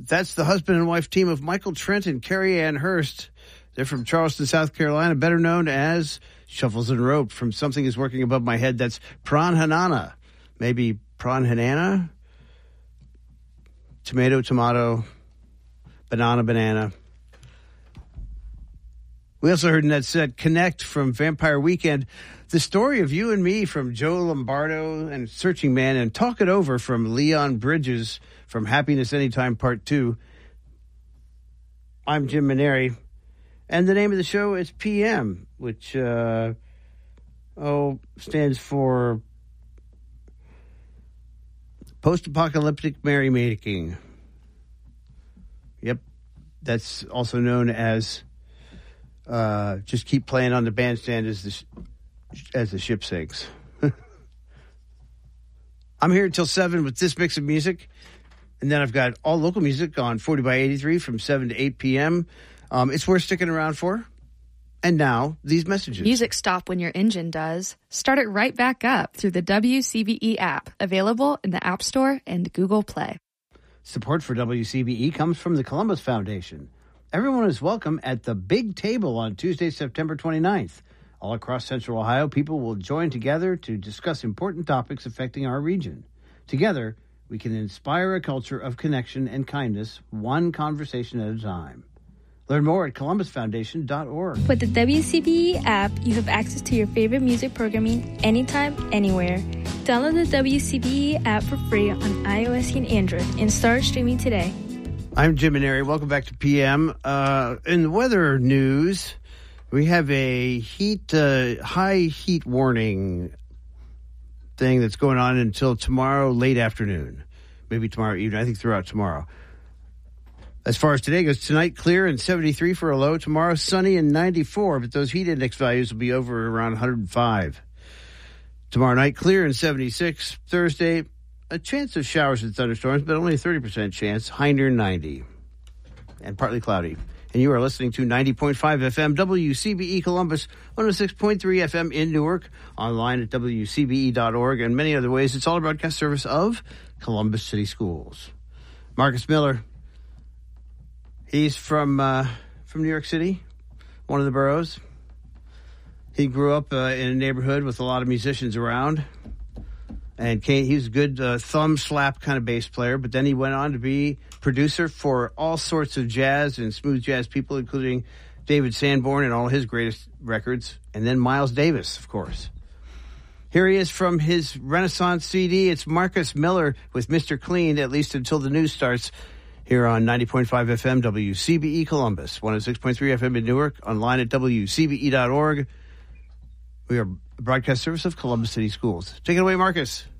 That's the husband and wife team of Michael Trent and Carrie Ann Hurst. They're from Charleston, South Carolina, better known as Shuffles and Rope. From Something Is Working Above My Head, that's Prawn Hanana. Maybe Prawn Hanana? Tomato, tomato, banana. We also heard in that set Connect from Vampire Weekend, The Story of You and Me from Joe Lombardo and Searching Man, and Talk It Over from Leon Bridges from Happiness Anytime Part 2. I'm Jim Maneri, and the name of the show is PM, which stands for Post-Apocalyptic Merrymaking. Yep, that's also known as just keep playing on the bandstand as the ship sinks. I'm here until 7 with this mix of music. And then I've got all local music on 40 by 83 from 7 to 8 p.m. It's worth sticking around for. And now, these messages. Music stop when your engine does. Start it right back up through the WCBE app. Available in the App Store and Google Play. Support for WCBE comes from the Columbus Foundation. Everyone is welcome at the Big Table on Tuesday, September 29th. All across Central Ohio, people will join together to discuss important topics affecting our region. Together, we can inspire a culture of connection and kindness, one conversation at a time. Learn more at columbusfoundation.org. With the WCBE app, you have access to your favorite music programming anytime, anywhere. Download the WCBE app for free on iOS and Android and start streaming today. I'm Jim Maneri. Welcome back to PM. In the weather news, we have a high heat warning thing that's going on until tomorrow late afternoon. Maybe tomorrow evening. I think throughout tomorrow. As far as today goes, tonight clear and 73 for a low. Tomorrow sunny and 94, but those heat index values will be over around 105. Tomorrow night clear and 76. Thursday, a chance of showers and thunderstorms, but only a 30% chance. High near 90 and partly cloudy. And you are listening to 90.5 FM WCBE Columbus, 106.3 FM in Newark, online at WCBE.org, and many other ways. It's all a broadcast service of Columbus City Schools. Marcus Miller, he's from New York City, one of the boroughs. He grew up in a neighborhood with a lot of musicians around, and he was a good thumb slap kind of bass player, but then he went on to be producer for all sorts of jazz and smooth jazz people, including David Sanborn and all his greatest records, and then Miles Davis, of course. Here he is from his Renaissance CD. It's Marcus Miller with Mr. Clean, at least until the news starts, here on 90.5 FM WCBE Columbus, 106.3 FM in Newark, online at WCBE.org. We are a broadcast service of Columbus City Schools. Take it away, Marcus.